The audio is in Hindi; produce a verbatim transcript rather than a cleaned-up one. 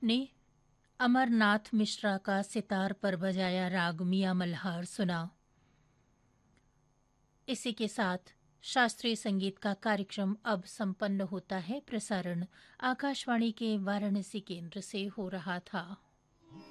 आपने अमरनाथ मिश्रा का सितार पर बजाया राग मियां मल्हार सुना। इसी के साथ शास्त्रीय संगीत का कार्यक्रम अब संपन्न होता है। प्रसारण आकाशवाणी के वाराणसी केंद्र से हो रहा था।